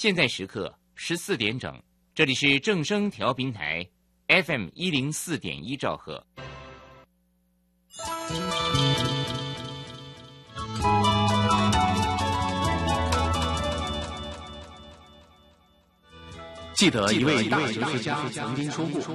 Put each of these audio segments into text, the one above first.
现在时刻14点整，这里是正声调频台 FM 104.1兆赫。 记得一位大哲学家曾经说过。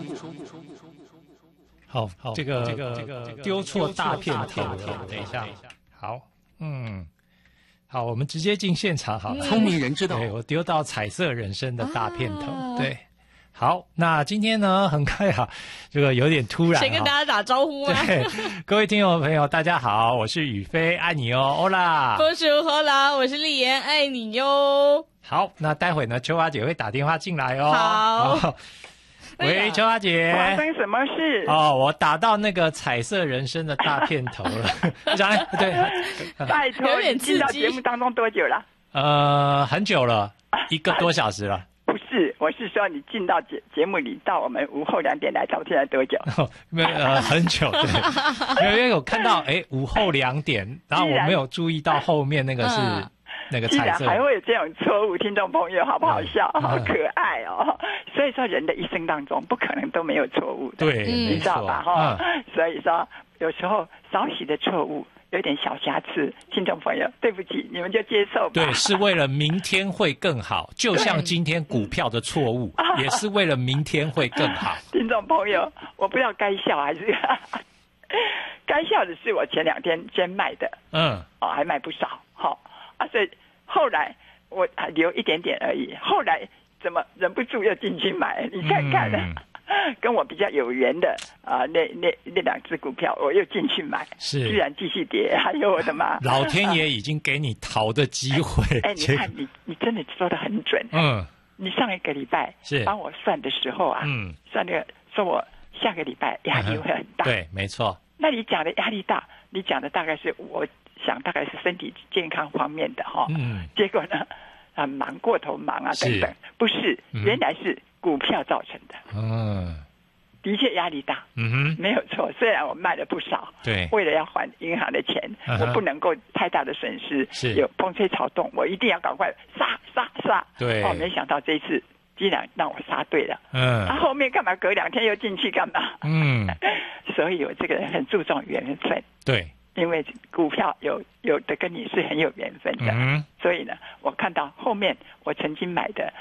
好，这个丢错大片头了，等一下。好，好，我们直接进现场好了。 聪明人知道， 对，我丢到彩色人生的大片头，对。好，那今天呢，很快这个有点突然。 先跟大家打招呼吗？ 对，各位听众朋友，大家好，我是宇飞，爱你哦，欧啦。 恭喜贺啦，我是丽妍，爱你哟。 好，那待会呢，秋花姐会打电话进来哦。 好。 喂，秋花姐， 发生什么事？ 我打到那个彩色人生的大片头了。对， 拜托， 有点刺激。 进到节目当中多久了？ 很久了，1个多小时了。 不是，我是说你进到节目里，到我们午后2点来到现在多久？ 很久，对，因为我看到午后2点，然后我没有注意到后面那个是那个彩色。 既然还会有这种错误，听众朋友好不好笑？好可爱哦！所以说人的一生当中不可能都没有错误的， 对， 你知道吧？所以说有时候少许的错误。有点小瑕疵，听众朋友，对不起，你们就接受吧。 对，是为了明天会更好，就像今天股票的错误，也是为了明天会更好。 听众朋友，我不知道该笑还是该笑的是我前2天先卖的，还卖不少，所以后来我还留一点点而已，后来怎么忍不住又进去买？你看看跟我比较有缘的那2只股票，我又进去买，居然继续跌，哎呦我的妈！ 老天爷已经给你逃的机会。 你看你真的说得很准。你上一个礼拜帮我算的时候算那个说我下个礼拜压力会很大。 对，没错。 那你讲的压力大，你讲的大概是我想大概是身体健康方面的结果呢忙过头忙等等，不是，原来是股票造成的。的确压力大，没有错。虽然我卖了不少， 对， 为了要还银行的钱，我不能够太大的损失，有风吹草动，我一定要赶快杀。 对， 没想到这一次竟然让我杀对了。后面干嘛隔2天又进去干嘛？所以我这个人很注重缘分。对。因为股票有的跟你是很有缘分的，所以呢，我看到后面我曾经买的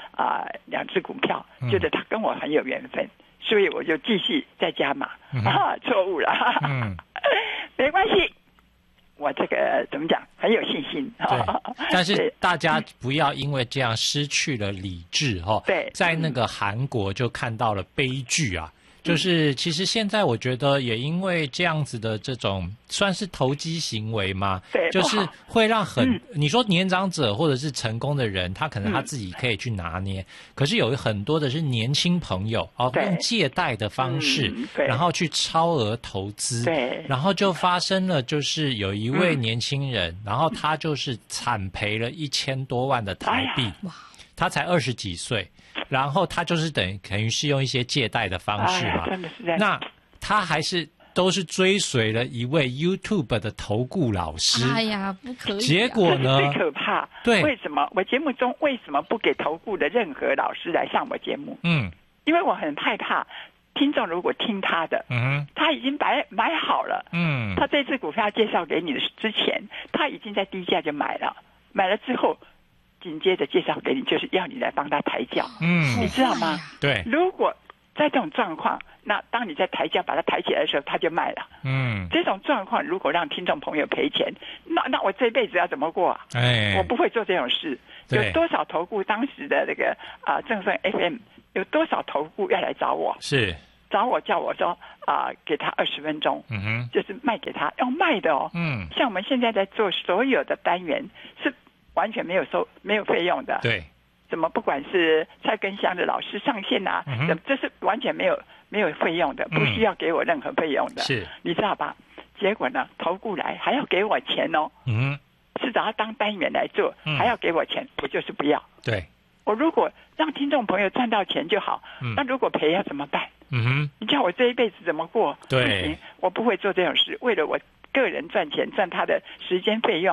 2只股票，觉得它跟我很有缘分，所以我就继续再加码。错误了，没关系，我这个怎么讲，很有信心。 但是大家不要因为这样失去了理智对，在那个韩国就看到了悲剧啊。就是其实现在我觉得也因为这样子的这种算是投机行为嘛，对，就是会让你说年长者或者是成功的人，他可能他自己可以去拿捏，可是有很多的是年轻朋友用借贷的方式，然后去超额投资，对，然后就发生了就是有一位年轻人，然后他就是惨赔了1000多万的台币，他才20几岁。然后他就是等于是用一些借贷的方式嘛，那他还是都是追随了一位 YouTube 的投顾老师。 哎呀，不可以！ 结果呢？ 最可怕。对，为什么我节目中为什么不给投顾的任何老师来上我节目？因为我很害怕听众如果听他的，他已经买好了，他这次股票介绍给你的之前，他已经在低价就买了之后。紧接着介绍给你，就是要你来帮他抬轿，你知道吗？ 对。 如果在这种状况，那当你在抬轿把它抬起来的时候，他就卖了。这种状况如果让听众朋友赔钱，那我这辈子要怎么过啊？我不会做这种事。有多少投顾当时的那个正声 FM 有多少投顾要来找我？是找我叫我说给他20分钟，就是卖给他，要卖的哦。像我们现在在做所有的单元是。完全没有费用的，对，怎么不管是蔡根香的老师上线这是完全没有费用的，不需要给我任何费用的，是，你知道吧？结果呢，投顾来还要给我钱哦，是找他当单元来做，还要给我钱，我就是不要。对，我如果让听众朋友赚到钱就好，那如果赔要怎么办？你叫我这一辈子怎么过？对，不行，我不会做这种事，为了我个人赚钱，赚他的时间费用。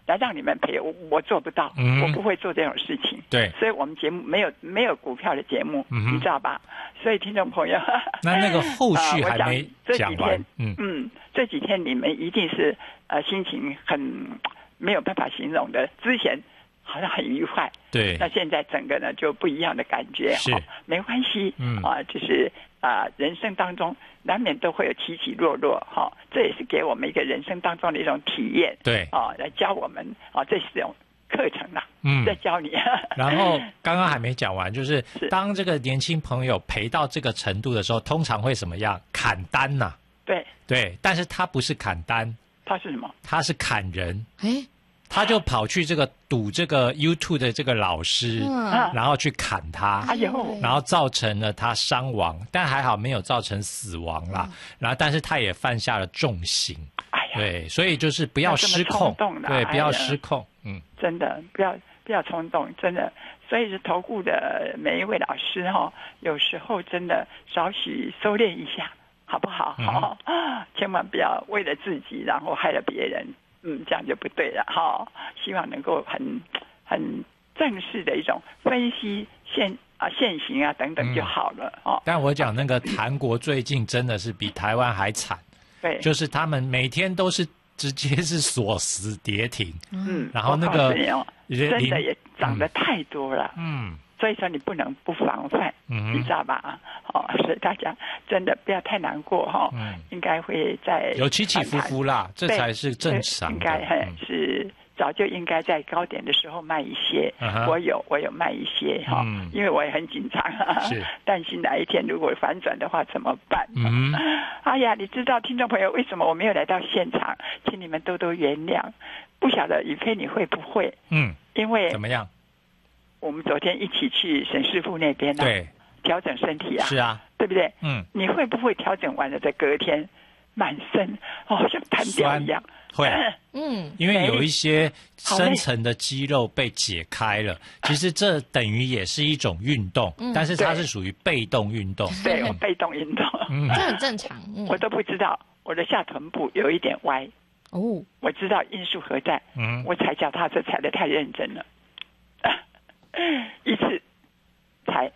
来让你们赔，我做不到，我不会做这种事情。 对， 所以我们节目没有股票的节目，你知道吧？所以听众朋友， 那个后续还没讲完。 这几天你们一定是心情很没有办法形容的，之前好像很愉快， 对， 那现在整个呢就不一样的感觉，没关系，就是人生当中难免都会有起起落落，这也是给我们一个人生当中的一种体验， 对， 来教我们，这是这种课程啦，在教你。 然后刚刚还没讲完，就是当这个年轻朋友赔到这个程度的时候，通常会什么样？砍单呐，对，但是他不是砍单， 他是什么？ 他是砍人，他就跑去这个赌这个 YouTube 的这个老师，然后去砍他，然后造成了他伤亡，但还好没有造成死亡啦。然后，但是他也犯下了重刑。对，所以就是不要失控，对，不要失控。 真的不要冲动，真的。所以是投顾的每一位老师有时候真的少许收敛一下，好不好？千万不要为了自己然后害了别人。这样就不对了希望能够很正式的一种分析现行等等就好了但我讲那个韩国最近真的是比台湾还惨，对，就是他们每天都是直接是锁死跌停，然后那个真的也涨得太多了，所以说你不能不防范，你知道吧？所以大家真的不要太难过应该会在有起起伏伏啦，这才是正常的。 应该是早就应该在高点的时候卖一些，我有卖一些因为我也很紧张担心哪一天如果反转的话怎么办？哎呀，你知道听众朋友为什么我没有来到现场？请你们多多原谅。不晓得宇飞你会不会？因为怎么样？ 我们昨天一起去沈师傅那边对， 调整身体是啊， 对不对？你会不会调整完了在隔天满身像弹掉一样？ 会，因为有一些深层的肌肉被解开了，其实这等于也是一种运动，但是它是属于被动运动。 对，我被动运动， 这很正常。 我都不知道我的下臀部有一点歪我知道因素何在。我踩脚踏车踩得太认真了。一次才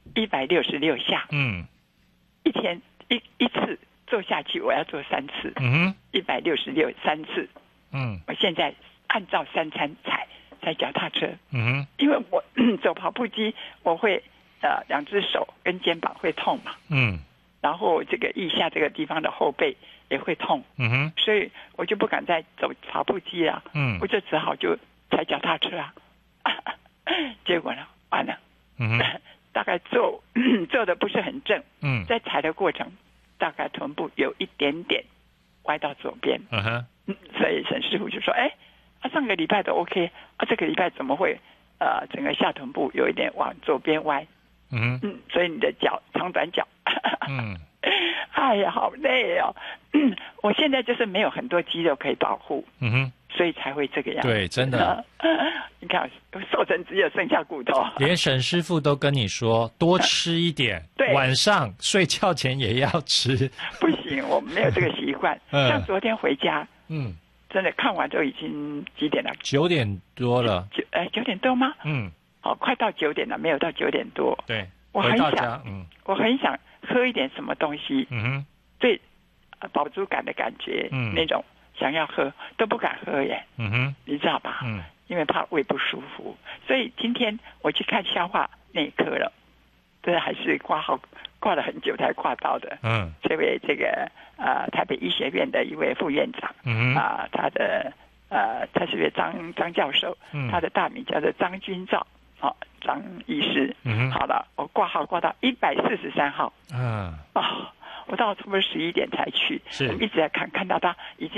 166下，一天一次做下去，我要做3次，166 3次，我现在按照3餐踩脚踏车，因为我走跑步机，我会2只手跟肩膀会痛嘛，然后这个腋下这个地方的后背也会痛，所以我就不敢再走跑步机了，我就只好就踩脚踏车啊。结果呢，完了，大概做的不是很正，在踩的过程，大概臀部有一点点歪到左边，所以沈师傅就说，上个礼拜都 OK，这个礼拜怎么会整个下臀部有一点往左边歪？所以你的脚长短脚，哎呀，好累哦。我现在就是没有很多肌肉可以保护，所以才会这个样子。 对，真的。 你看，瘦成只有剩下骨头。 连沈师傅都跟你说多吃一点，晚上睡觉前也要吃。 不行，我没有这个习惯。像昨天回家，真的看完都已经几点了？9点多了。9点多吗？快到9点了，没有到9点多。 对， 我很想喝一点什么东西。对，饱足感的感觉，那种想要喝都不敢喝耶。你知道吧？因为怕胃不舒服，所以今天我去看消化内科了，这还是挂号挂了很久才挂到的。这位这个台北医学院的一位副院长，他是位张教授，他的大名叫做张君照，张医师。好了，我挂号挂到143号。我到差不多11点才去，我一直在看到他已经